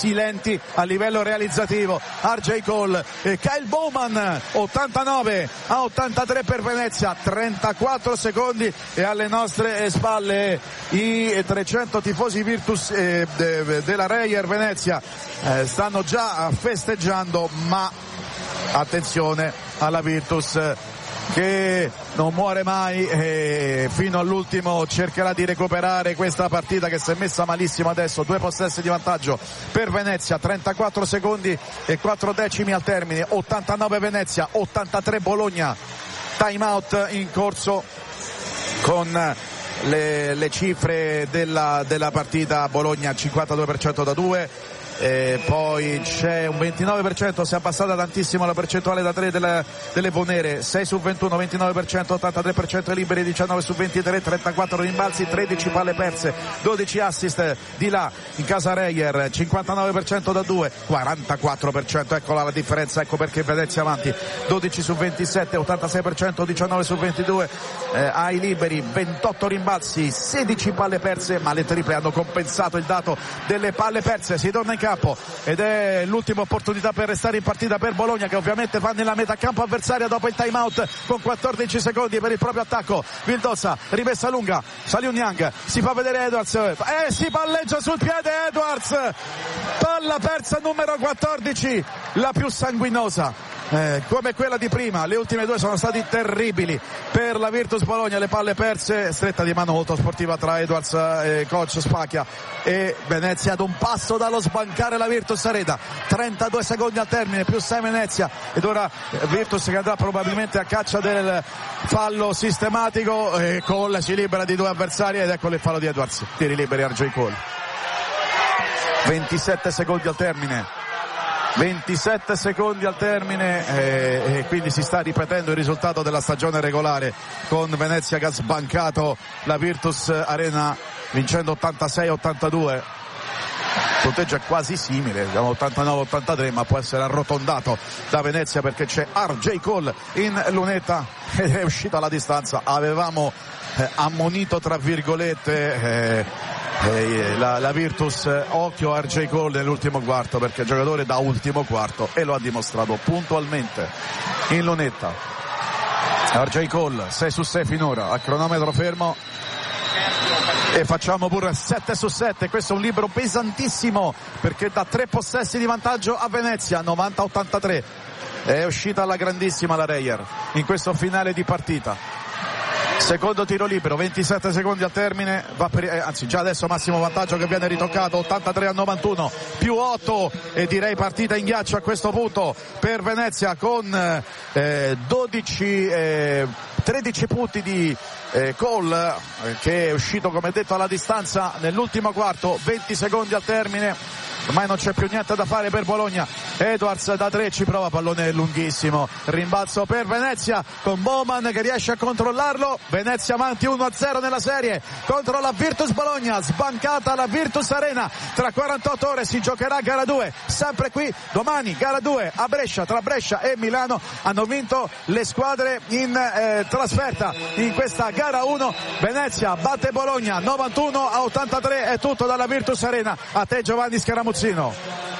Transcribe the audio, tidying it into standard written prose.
silenti a livello realizzativo. RJ Cole e Kyle Bowman, 89-83 per Venezia, 34 secondi e alle nostre spalle i 300 tifosi Virtus della Reyer Venezia stanno già festeggiando, ma attenzione alla Virtus che non muore mai e fino all'ultimo cercherà di recuperare questa partita che si è messa malissimo adesso. 2 possessi di vantaggio per Venezia, 34 secondi e 4 decimi al termine, 89 Venezia, 83 Bologna. Time out in corso con le cifre della partita. Bologna 52% da 2. Poi c'è un 29%, si è abbassata tantissimo la percentuale da 3 delle Bonere, 6 su 21, 29%, 83% liberi, 19 su 23, 34 rimbalzi, 13 palle perse, 12 assist di là in casa Reyer, 59% da 2, 44%, eccola la differenza, ecco perché Venezia avanti, 12 su 27, 86%, 19 su 22 ai liberi, 28 rimbalzi, 16 palle perse, ma le triple hanno compensato il dato delle palle perse. Si torna in campo ed è l'ultima opportunità per restare in partita per Bologna, che ovviamente va nella metà campo avversaria dopo il time out con 14 secondi per il proprio attacco. Vildosa, rimessa lunga, Saliun Young, si fa vedere Edwards si palleggia sul piede Edwards, palla persa numero 14, la più sanguinosa come quella di prima. Le ultime 2 sono stati terribili per la Virtus Bologna, le palle perse, stretta di mano molto sportiva tra Edwards e coach Spacchia, e Venezia ad un passo dallo sbancare la Virtus Arena. 32 secondi al termine, più 6 Venezia, ed ora Virtus che andrà probabilmente a caccia del fallo sistematico, e Cole si libera di 2 avversari ed ecco il fallo di Edwards. Tiri liberi RJ Cole. 27 secondi al termine. 27 secondi al termine e quindi si sta ripetendo il risultato della stagione regolare, con Venezia che ha sbancato la Virtus Arena vincendo 86-82. Il punteggio è quasi simile, siamo 89-83, ma può essere arrotondato da Venezia perché c'è RJ Cole in lunetta ed è uscito alla distanza. Avevamo ammonito tra virgolette la Virtus, occhio a RJ Cole nell'ultimo quarto, perché è giocatore da ultimo quarto e lo ha dimostrato puntualmente in lunetta. RJ Cole 6 su 6 finora, a cronometro fermo, e facciamo pure 7 su 7. Questo è un libro pesantissimo perché dà 3 possessi di vantaggio a Venezia, 90-83. È uscita alla grandissima la Reyer in questo finale di partita. Secondo tiro libero, 27 secondi al termine, anzi già adesso massimo vantaggio che viene ritoccato, 83-91, più 8 e direi partita in ghiaccio a questo punto per Venezia, con 13 punti di Cole che è uscito come detto alla distanza nell'ultimo quarto. 20 secondi al termine, ormai non c'è più niente da fare per Bologna. Edwards da 3 ci prova, pallone lunghissimo, rimbalzo per Venezia con Bowman che riesce a controllarlo. Venezia avanti 1-0 nella serie contro la Virtus Bologna, sbancata la Virtus Arena. Tra 48 ore si giocherà gara 2 sempre qui domani, gara 2 a Brescia. Tra Brescia e Milano hanno vinto le squadre in trasferta in questa gara 1. Venezia batte Bologna 91-83. È tutto dalla Virtus Arena. A te Giovanni Scaramuzzino.